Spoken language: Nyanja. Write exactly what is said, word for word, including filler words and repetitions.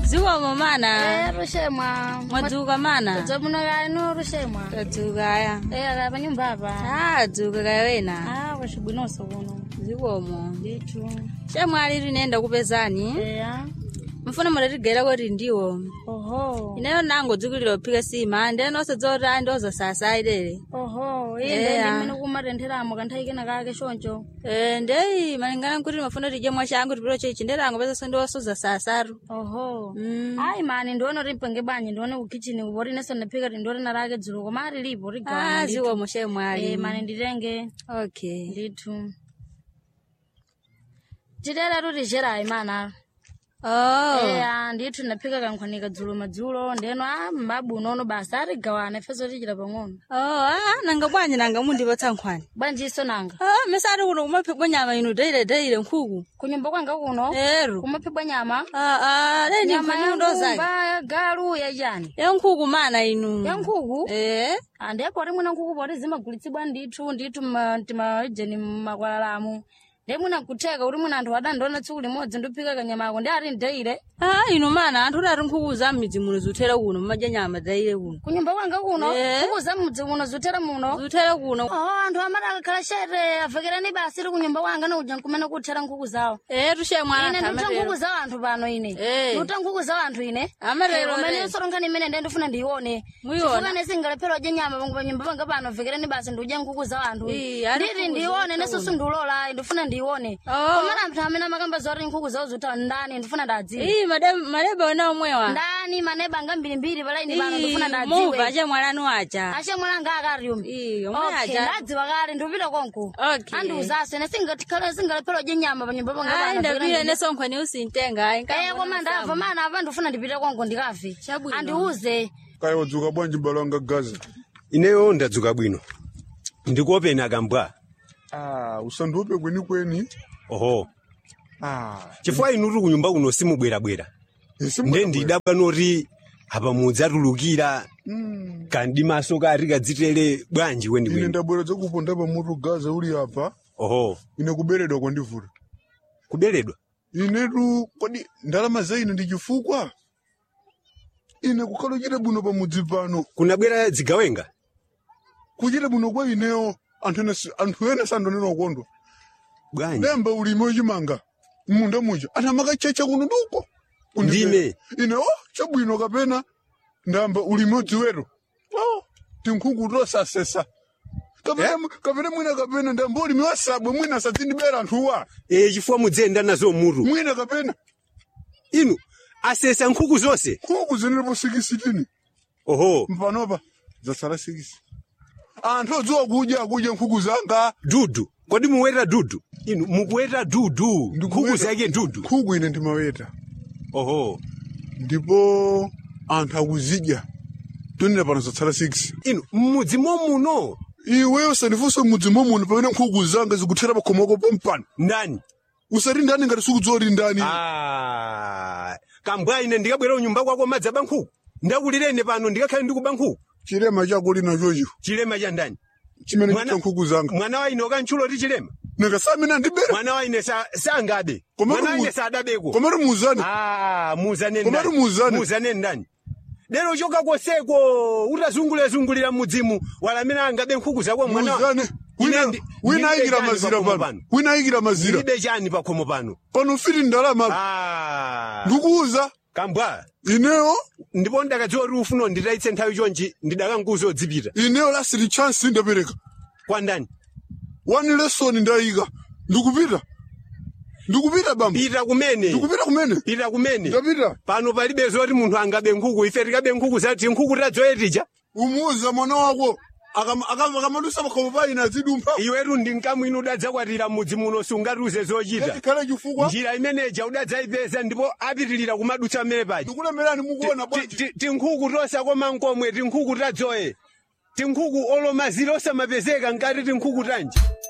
Ziwa mamana. Eh, rushema. Mwadzuka mana. Tadzuka kaya no rushema. Tadzuka ya. Eh, ala pa nyumba apa. Ah, dzuka kaya wena. Ah, washibwinoso kuno. Ziwomo. Nditu. Shemwali rinenda kupezani. Eh. Mfuna mulatigera kuti ndiwo. Oho. Ineyo nango dzukilira phika sima ndeno sedzota ndoza sasa idele. Oho, inde ndimene kumatentheramo kanthawi kena kake choncho. Eh, ndei malingana kuti mafuna tije mwashangu tipiro chechi nderango pesa sondosoza sasaru. Oho. Mm. Ai mani ndione rimpenge banyi ndione ku kitchen kupoti neso ndaphika ndore narake dzulo koma ari lipo rigawana. Ah, ziwo moshemwali. Eh, mani nditenge. Okay. Nditu. Tidera ruti jera imana. Oh. Eh, ndithu ndaphika kankhanika dzulo madzulo ndeno ah mbabu unono basa ari gawana feso tichira pang'ono. Oh, ah nanga bwanyi nanga mundi vatsankhwani. Banjiso nanga. Ah, mesari kuno kumaphikwa nyama inu daire daire nkhuku. Kunyumba kwanga kuno. Ero. Kumaphikwa nyama. Ah ah, dai Nyama ndifuna ndozake. ya galu ya jani. Ya nkhuku mana inu. Ya nkhuku? Eh. Ande kwa rimwe na nkhuku poti zimagulitsidwa ndithu ndithu mtima ejeni makwalalamu. Ndemuna kutheka uri muna anthu adandona tsiku limodzi ndiphika kanyama ako ndi ari ndaire. Ah, inu mana anthu ari nkhuku za midzi muno zuthera kuno madya nyama daire kuno. Kunyumba kwanga kuno nkhuku za mudzi muno zuthera muno. Zuthera kuno. Oh, anthu amara akakhala shere afikirani basi ri kunyumba kwanga na kuja kumene kuthera nkhuku zawo. Eh, tushe mwana ine ndikuta nkhuku zawo anthu pano ine. Ndikuta nkhuku zawo anthu ine. Amarero umene soronkhani imene ndiye ndifuna ndione. Muyiona. Funa singalephera dya nyama pangu panyumba panga pano afikirani basi ndudya nkhuku zawo anthu. Ndiri ndione neso sundulola ndifuna ndione. Komana anthu amene amakamba zoti nkhuku zawo zuta ndani ndifuna ndadziwe. Ii madam maleba ona omwewa. Ndani maneba ngambiri mbiri pala ine pano ndifuna ndadziwe. Muva ache mwalanu acha. Ache mwalanga akarium. Ii omwe acha. Okay, ndadziwa kale ndupita konko. Okay. Anduzase nesingatikhala singalephera dya nyama panyumba panga pano. Ai ndapita nesonkhwani usintenga. Eh koma ndava mana apa ndifuna ndipite konko ndikafe. Andiuze. Kaya wadzuka bwanji balanga Gaza. Ineyo ndadzuka bwino. Ndikuopeni akambwa. Ah, usanduope kweni kweni. Oho. Ah. Chifukwa inu tuli kunyumba kuno simubwera bwera. Nde ndidabwa noti apa mudzatulukira. Mm. Kandi maso kari kadzitere bwanji weni Ine weni. ndabwera dzakuponda pa mutu Gaza uli apa. Oho. Ine kuberedwa kwandivula. Kuberedwa? Ine tu kodi ndalama za ine ndichifukwa. Ine kukhala chire buno pa mudzi pano. Kunabwera dzigawenga? Kuchire buno kwa ineyo anthu ene anthu ene sandonena ukondwa. Bwanji. Ndemba ulimi ochimanga. Munda muja. Ana makachecha kuno nduko. Ndime. Ine oh chabwino kapena ndamba ulimi odziwero. Oh tinkhuku tosasesa. Kapena eh? Kapena mwina kapena ndamba ulimi wasabwe mwina sadzindibera anthuwa. Eh chifukwa mudzenda nazo mutu. Mwina kapena. Inu asesa nkhuku zonse. Nkhuku zinilipo sikisitini. Oho. Mpanopa zasala sikisi. Anthu odziwa kudya kudya nkhuku zanga. Dudu. Kodi muweta dudu? Inu mukuweta dudu. Nkhuku zake dudu. Nkhuku ine ndimaweta. Oho. Ndipo anthu akuzidya. Tonera pano zatsala six. Inu mudzi momuno. Iwe usanifunse mudzi momuno pamene nkhuku zanga zikuthera pakhomoko pompano. Ndani? Usati ndani ngati sukudzori ndani. Ah. Kambwa ine ndikabwera unyumba kwako madzi aba nkhuku. Ndakulirene pano ndikakhale ndikuba nkhuku. Chilema chako lina chocho. Chilema cha ndani? Chimene chita nkhuku zanga. Mwana wa ine okanchulo ti chilema. Nanga samina ndibera. Mwana wa ine sa sangabe. Mwana wa ine sadabeko. Komero muzane. Ah, muzane ndani. Komero muzane. Muzane ndani. Lero choka koseko utazungule zungulira mudzimu wala mina ngabe nkhuku zako mwana. Muzane. Wina wina ayikira mazira pano. Wina ayikira mazira. Ibe chani pakhomo pano. Pano fiti ndalama. Ah. Ndukuza. Kambwa. Ineyo ndipo ndakadziwa kuti ufuno nditaitse nthawi chonchi ndidakanguzo dzipita. Ineyo last chance ndapereka. Kwa ndani? One lesson ndayika. Ndikupita. Ndikupita bamba. Pita kumene. Ndikupita kumene. Pita kumene. Ndapita. Pano palibe zoti munthu angabe nkhuku ife tikabe nkhuku zati nkhuku tazoyetija. Umuza mwana wako. Akamalusa pakhomo pa ina zidumpha. Iwetu ndinkamwino udadzakwatira mudzi muno sungatuze zochita. Kale chifukwa. Njira imeneja udadzaipeza ndipo apitilira kumadutsa mepaji. Ndikulemerani mukuona bwanji. Tinkhuku tosa koma nkomwe tinkhuku tadzoye. Tinkhuku olomazira osamapezeka ngati tinkhuku tanji.